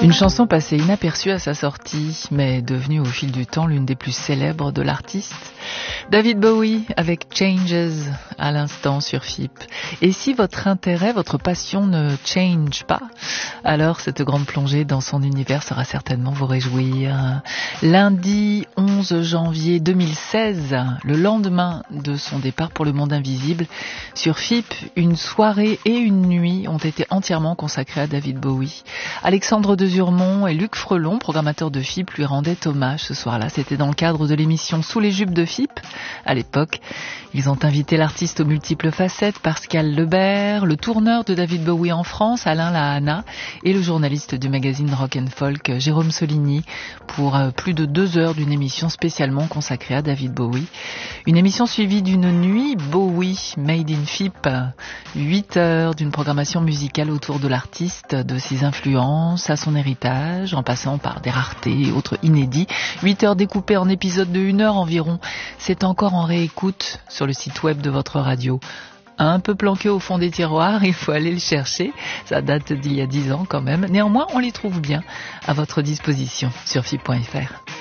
Une chanson passée inaperçue à sa sortie, mais devenue au fil du temps l'une des plus célèbres de l'artiste. David Bowie avec Changes à l'instant sur FIP. Et si votre intérêt, votre passion ne change pas, alors cette grande plongée dans son univers sera certainement vous réjouir. Lundi 11 janvier 2016, le lendemain de son départ pour le monde invisible, sur FIP, une soirée et une nuit ont été entièrement consacrées à David Bowie. Alexandre Desurmont et Luc Frelon, programmateurs de FIP, lui rendaient hommage ce soir-là. C'était dans le cadre de l'émission Sous les jupes de FIP. À l'époque, ils ont invité l'artiste aux multiples facettes, Pascal Lebert, le tourneur de David Bowie en France, Alain Lahana, et le journaliste du magazine Rock & Folk, Jérôme Soligny, pour plus de 2 heures d'une émission spécialement consacrée à David Bowie. Une émission suivie d'une nuit Bowie Made in FIP, 8 heures d'une programmation musicale autour de l'artiste, de ses influences, à son héritage, en passant par des raretés et autres inédits. 8 heures découpées en épisodes de 1 heure environ. C'est encore en réécoute sur le site web de votre radio. Un peu planqué au fond des tiroirs, il faut aller le chercher. Ça date d'il y a 10 ans quand même. Néanmoins, on les trouve bien à votre disposition sur FIP.fr.